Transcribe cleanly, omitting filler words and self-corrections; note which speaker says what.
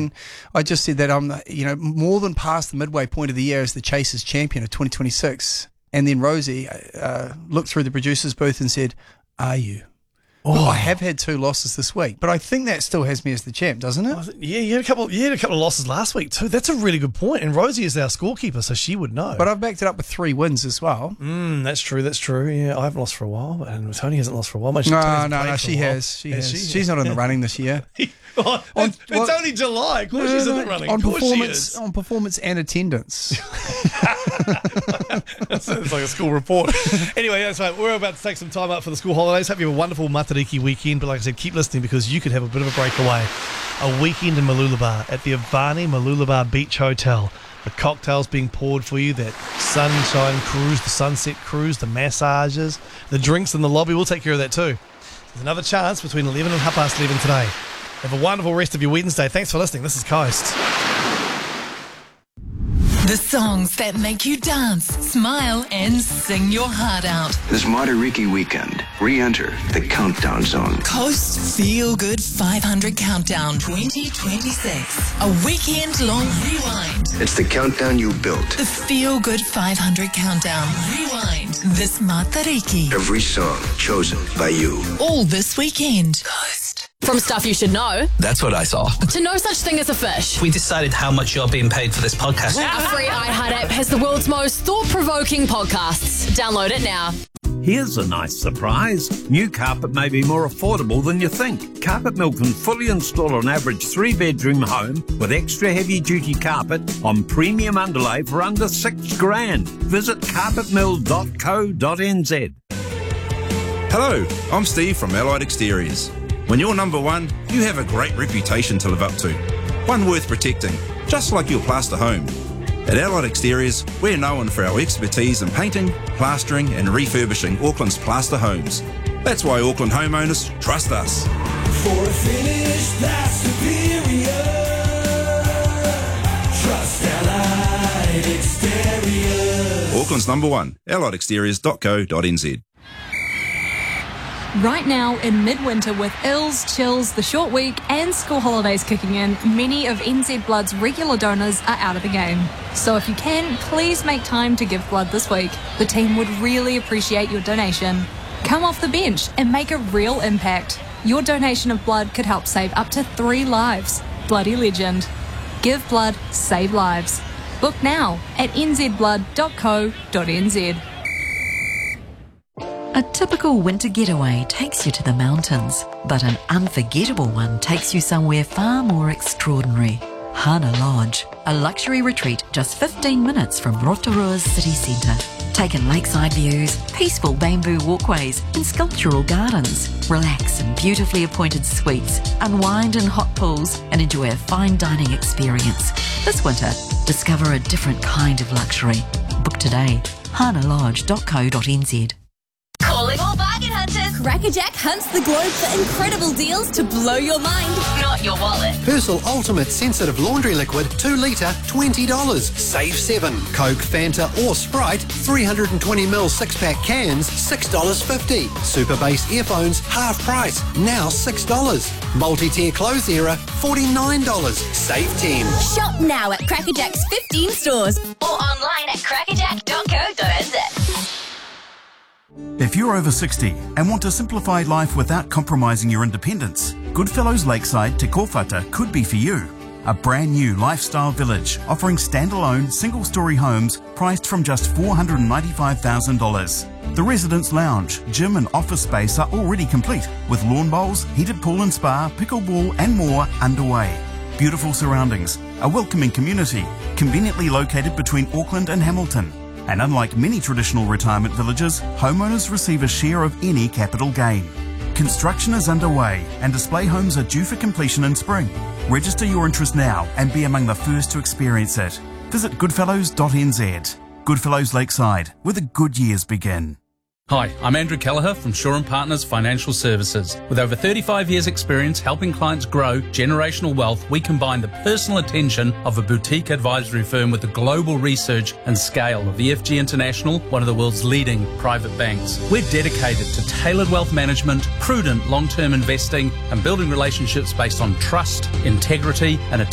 Speaker 1: then I just said that I'm, more than past the midway point of the year as the Chasers champion of 2026. And then Rosie looked through the producer's booth and said, "Are you?" Well, I have had 2 losses this week, but I think that still has me as the champ, doesn't it?
Speaker 2: Yeah, you had a couple of losses last week too. That's a really good point. And Rosie is our scorekeeper, so she would know.
Speaker 1: But I've backed it up with 3 wins as well.
Speaker 2: That's true. Yeah, I haven't lost for a while, and Tony hasn't lost for a while.
Speaker 1: No, she has. She's not in the running this year.
Speaker 2: It's only July. Of course she's in the running.
Speaker 1: On performance and attendance.
Speaker 2: That sounds like a school report. Anyway, that's right. We're about to take some time out for the school holidays. Hope you have a wonderful Matariki weekend. But like I said, keep listening because you could have a bit of a breakaway. A weekend in Mooloolaba at the Avani Mooloolaba Beach Hotel. The cocktails being poured for you, that sunshine cruise, the sunset cruise, the massages, the drinks in the lobby. We'll take care of that too. There's another chance between 11 and 11:30 today. Have a wonderful rest of your Wednesday. Thanks for listening. This is Coast.
Speaker 3: The songs that make you dance, smile, and sing your heart out.
Speaker 4: This Matariki weekend, re-enter the countdown zone.
Speaker 3: Coast Feel Good 500 Countdown 2026. A weekend-long rewind.
Speaker 4: It's the countdown you built.
Speaker 3: The Feel Good 500 Countdown Rewind. This Matariki.
Speaker 4: Every song chosen by you.
Speaker 3: All this weekend. Coast.
Speaker 5: From stuff you should know,
Speaker 6: That's what I saw.
Speaker 5: to no such thing as a fish.
Speaker 6: We decided how much you're being paid for this podcast.
Speaker 5: Our free iHeart app has the world's most thought-provoking podcasts. Download it now.
Speaker 7: Here's a nice surprise. New carpet may be more affordable than you think. Carpet Mill can fully install an average 3-bedroom home with extra heavy-duty carpet on premium underlay for under $6,000. Visit carpetmill.co.nz.
Speaker 8: Hello, I'm Steve from Allied Exteriors. When you're number one, you have a great reputation to live up to. One worth protecting, just like your plaster home. At Allied Exteriors, we're known for our expertise in painting, plastering and refurbishing Auckland's plaster homes. That's why Auckland homeowners trust us.
Speaker 9: For a finish that's superior, trust Allied Exteriors.
Speaker 8: Auckland's number one, alliedexteriors.co.nz.
Speaker 10: Right now, in midwinter with ills, chills, the short week and school holidays kicking in, many of NZ Blood's regular donors are out of the game. So if you can, please make time to give blood this week. The team would really appreciate your donation. Come off the bench and make a real impact. Your donation of blood could help save up to 3 lives. Bloody legend. Give blood, save lives. Book now at nzblood.co.nz.
Speaker 11: A typical winter getaway takes you to the mountains, but an unforgettable one takes you somewhere far more extraordinary. Hana Lodge, a luxury retreat just 15 minutes from Rotorua's city centre. Take in lakeside views, peaceful bamboo walkways and sculptural gardens. Relax in beautifully appointed suites, unwind in hot pools and enjoy a fine dining experience. This winter, discover a different kind of luxury. Book today, hanalodge.co.nz.
Speaker 5: Calling all bargain hunters.
Speaker 12: Crackerjack hunts the globe for incredible deals to blow your mind.
Speaker 5: Not your wallet.
Speaker 13: Persil Ultimate Sensitive Laundry Liquid, 2 litre, $20. Save 7. Coke, Fanta or Sprite, 320ml 6-pack cans, $6.50. Super Bass earphones, half price, now $6. Multi-tier clothes era, $49. Save 10.
Speaker 12: Shop now at Crackerjack's 15 stores
Speaker 5: Or online at crackerjack.co.nz.
Speaker 14: If you're over 60 and want to simplify life without compromising your independence, Goodfellows Lakeside Te Kōwhata could be for you. A brand new lifestyle village offering standalone single-storey homes priced from just $495,000. The residence lounge, gym and office space are already complete with lawn bowls, heated pool and spa, pickleball and more underway. Beautiful surroundings, a welcoming community, conveniently located between Auckland and Hamilton. And unlike many traditional retirement villages, homeowners receive a share of any capital gain. Construction is underway and display homes are due for completion in spring. Register your interest now and be among the first to experience it. Visit goodfellows.nz. Goodfellows Lakeside, where the good years begin.
Speaker 15: Hi, I'm Andrew Kelleher from Shaw & Partners Financial Services. With over 35 years' experience helping clients grow generational wealth, we combine the personal attention of a boutique advisory firm with the global research and scale of EFG International, one of the world's leading private banks. We're dedicated to tailored wealth management, prudent long-term investing, and building relationships based on trust, integrity, and a